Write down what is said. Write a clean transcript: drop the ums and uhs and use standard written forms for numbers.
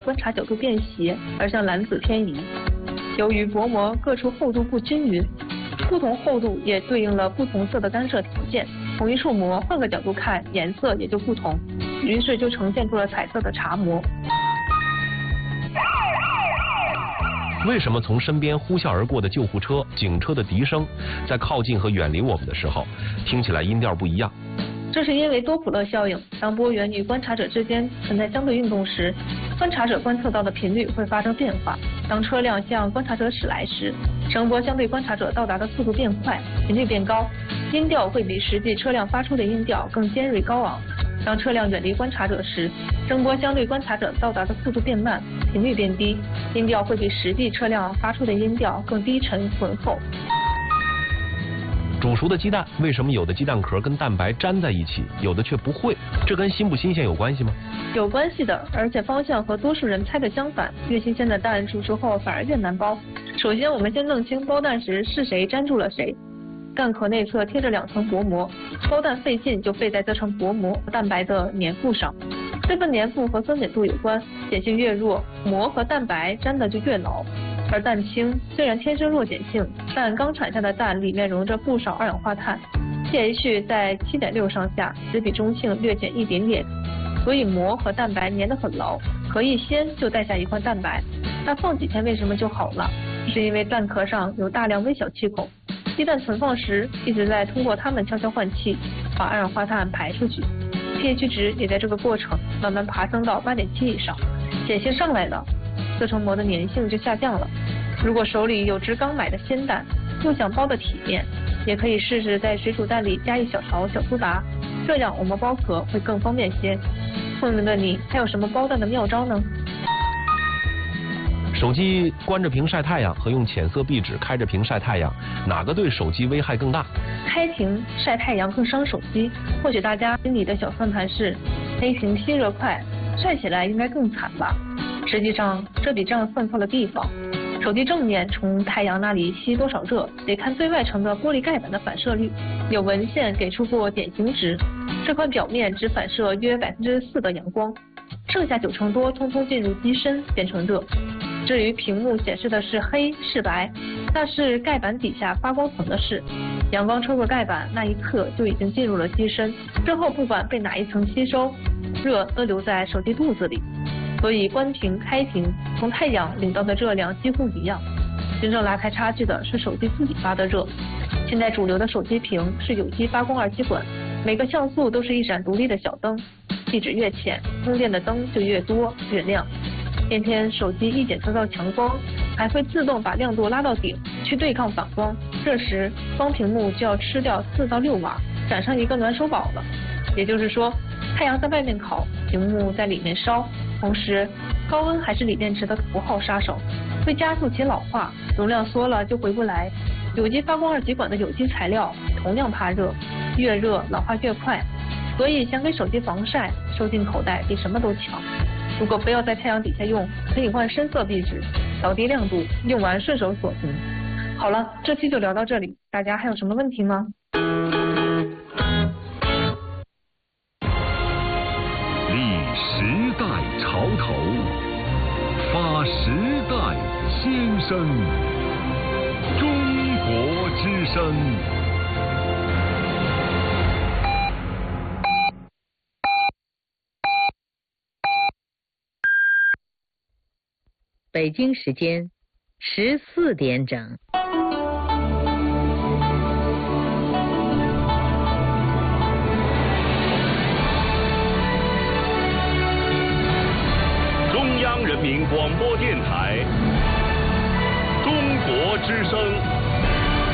观察角度变斜而向蓝紫偏移。由于薄膜各处厚度不均匀，不同厚度也对应了不同色的干涉条件，同一束膜换个角度看，颜色也就不同，于是就呈现出了彩色的茶膜。 为什么从身边呼啸而过的救护车、警车的笛声，在靠近和远离我们的时候，听起来音调不一样？ 这是因为多普勒效应。当波源与观察者之间存在相对运动时，观察者观测到的频率会发生变化。当车辆向观察者驶来时，声波相对观察者到达的速度变快，频率变高，音调会比实际车辆发出的音调更尖锐高昂。当车辆远离观察者时，声波相对观察者到达的速度变慢，频率变低，音调会比实际车辆发出的音调更低沉浑厚。 煮熟的鸡蛋为什么有的鸡蛋壳跟蛋白粘在一起，有的却不会？这跟新不新鲜有关系吗？ 有关系的，而且方向和多数人猜的相反。越新鲜的蛋煮熟后反而越难剥。首先，我们先弄清剥蛋时是谁粘住了谁。蛋壳内侧贴着2层薄膜，剥蛋费劲就费在这层薄膜和蛋白的粘附上。这份粘附和酸碱度有关，碱性越弱，膜和蛋白粘的就越牢。而蛋清虽然天生弱碱性，但刚产下的蛋里面溶着不少二氧化碳 ，pH 在7.6上下，只比中性略减一点点，所以膜和蛋白粘得很牢，可以先就带下一块蛋白。那放几天为什么就好了？是因为蛋壳上有大量微小气孔，鸡蛋存放时一直在通过它们悄悄换气，把二氧化碳排出去。pH 值也在这个过程慢慢爬升到8.7以上，碱性上来了，这层膜的粘性就下降了。如果手里有只刚买的鲜蛋，又想剥得体面，也可以试试在水煮蛋里加一小勺小苏打，这样我们剥壳会更方便些。聪明的你还有什么剥蛋的妙招呢？ 手机关着屏晒太阳和用浅色壁纸开着屏晒太阳，哪个对手机危害更大？ 开屏晒太阳更伤手机。或许大家心里的小算盘是，黑屏吸热快，晒起来应该更惨吧？实际上这比这样算错了地方。手机正面从太阳那里吸多少热，得看最外层的玻璃盖板的反射率。有文献给出过典型值，这块表面只反射约4%的阳光，剩下90%多通通进入机身变成热。至于屏幕显示的是黑是白，那是盖板底下发光层的事。阳光穿过盖板那一刻就已经进入了机身，之后不管被哪一层吸收，热都留在手机肚子里。所以关屏开屏从太阳领到的热量几乎一样，真正拉开差距的是手机自己发的热。现在主流的手机屏是有机发光二极管，每个像素都是一盏独立的小灯，壁纸越浅，通电的灯就越多越亮。偏偏手机一检测到强光，还会自动把亮度拉到顶去对抗反光，这时光屏幕就要吃掉4到6瓦，赶上一个暖手宝了。也就是说，太阳在外面烤，屏幕在里面烧，同时高温还是锂电池的头号杀手，会加速其老化，容量缩了就回不来。有机发光二极管的有机材料同样怕热，越热老化越快，所以想给手机防晒，收进口袋比什么都强。如果非要在太阳底下用，可以换深色壁纸，调低亮度，用完顺手锁屏。好了，这期就聊到这里，大家还有什么问题吗？ 立时代潮头，发时代先声，中国之声。 北京时间14点整。 中央人民广播电台，中国之声。